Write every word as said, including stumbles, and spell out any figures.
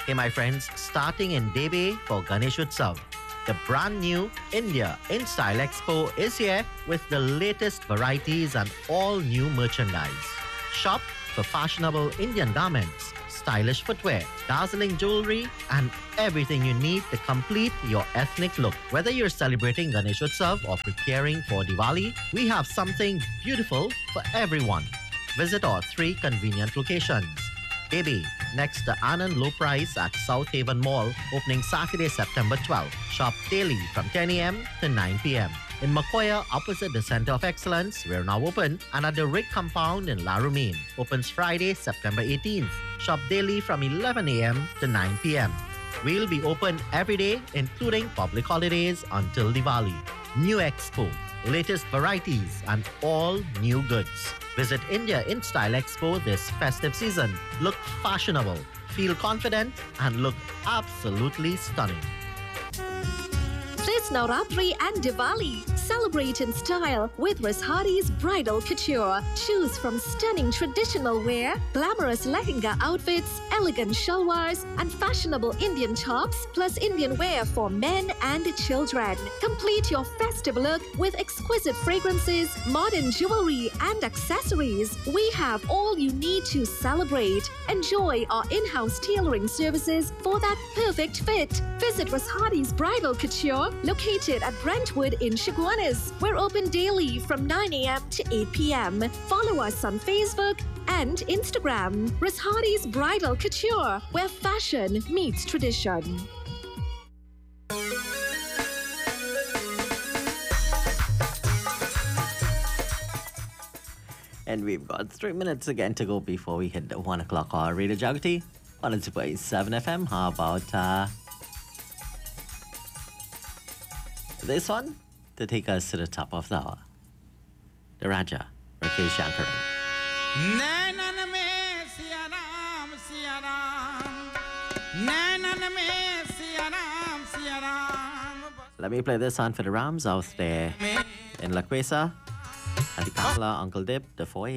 Hey my friends, starting in Debe for Ganesh Utsav. The brand new India in Style Expo is here with the latest varieties and all new merchandise. Shop for fashionable Indian garments, stylish footwear, dazzling jewelry, and everything you need to complete your ethnic look. Whether you're celebrating Ganesh Utsav or preparing for Diwali, we have something beautiful for everyone. Visit our three convenient locations. Debe, next to Anand Low Price at South Haven Mall, opening Saturday, September twelfth. Shop daily from ten a m to nine p m In Makoya, opposite the Center of Excellence, we're now open. And at the Rig Compound in La Rumine, opens Friday, September eighteenth. Shop daily from eleven a m to nine p m We'll be open every day, including public holidays until Diwali. New Expo, latest varieties, and all new goods. Visit India in Style Expo this festive season. Look fashionable, feel confident, and look absolutely stunning. This Navratri and Diwali, celebrate in style with Rashadi's Bridal Couture. Choose from stunning traditional wear, glamorous lehenga outfits, elegant shalwars, and fashionable Indian tops, plus Indian wear for men and children. Complete your festive look with exquisite fragrances, modern jewelry, and accessories. We have all you need to celebrate. Enjoy our in-house tailoring services for that perfect fit. Visit Rashadi's Bridal Couture, located at Brentwood in Chaguanas. We're open daily from nine a m to eight p m Follow us on Facebook and Instagram. Rashadi's Bridal Couture, where fashion meets tradition. And we've got three minutes again to go before we hit the one o'clock hour. Radio Jagati, one oh two point seven F M. How about uh, this one to take us to the top of the hour? The Raja, Rakesh Shankaran. Nainan mein Siya Ram, Siya Ram. Nainan mein Siya Ram, Siya Ram. Let me play this song for the Rams out there in La Quesa, Auntie Kamala, Uncle Dip, the four